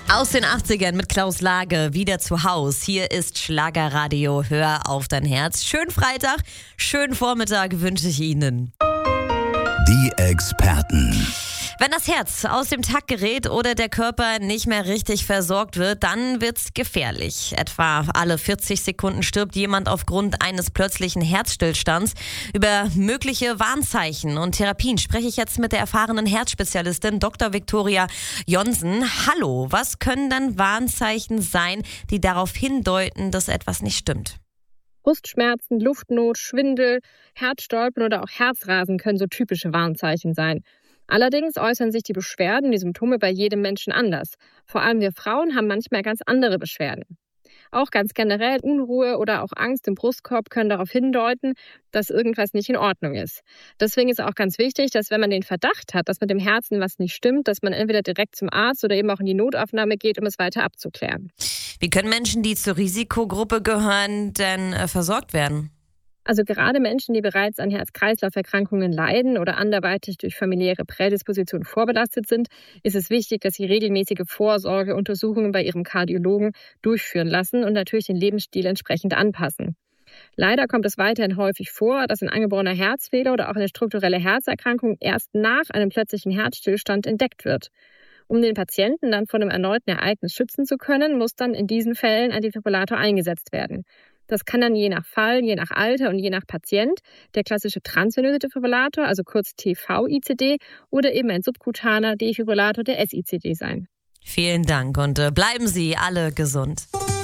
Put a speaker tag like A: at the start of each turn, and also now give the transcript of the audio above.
A: Aus den 80ern mit Klaus Lage wieder zu Haus. Hier ist Schlagerradio. Hör auf dein Herz. Schönen Freitag, schönen Vormittag wünsche ich Ihnen.
B: Die Experten.
A: Wenn das Herz aus dem Takt gerät oder der Körper nicht mehr richtig versorgt wird, dann wird's gefährlich. Etwa alle 40 Sekunden stirbt jemand aufgrund eines plötzlichen Herzstillstands. Über mögliche Warnzeichen und Therapien spreche ich jetzt mit der erfahrenen Herzspezialistin Dr. Viktoria Jonsen. Hallo, was können denn Warnzeichen sein, die darauf hindeuten, dass etwas nicht stimmt?
C: Brustschmerzen, Luftnot, Schwindel, Herzstolpern oder auch Herzrasen können so typische Warnzeichen sein. Allerdings äußern sich die Beschwerden, die Symptome bei jedem Menschen anders. Vor allem wir Frauen haben manchmal ganz andere Beschwerden. Auch ganz generell Unruhe oder auch Angst im Brustkorb können darauf hindeuten, dass irgendwas nicht in Ordnung ist. Deswegen ist auch ganz wichtig, dass wenn man den Verdacht hat, dass mit dem Herzen was nicht stimmt, dass man entweder direkt zum Arzt oder eben auch in die Notaufnahme geht, um es weiter abzuklären.
A: Wie können Menschen, die zur Risikogruppe gehören, denn versorgt werden?
C: Also gerade Menschen, die bereits an Herz-Kreislauf-Erkrankungen leiden oder anderweitig durch familiäre Prädispositionen vorbelastet sind, ist es wichtig, dass sie regelmäßige Vorsorgeuntersuchungen bei ihrem Kardiologen durchführen lassen und natürlich den Lebensstil entsprechend anpassen. Leider kommt es weiterhin häufig vor, dass ein angeborener Herzfehler oder auch eine strukturelle Herzerkrankung erst nach einem plötzlichen Herzstillstand entdeckt wird. Um den Patienten dann vor einem erneuten Ereignis schützen zu können, muss dann in diesen Fällen ein Defibrillator eingesetzt werden. Das kann dann je nach Fall, je nach Alter und je nach Patient der klassische transvenöse Defibrillator, also kurz TV-ICD, oder eben ein subkutaner Defibrillator, der SICD sein.
A: Vielen Dank und bleiben Sie alle gesund.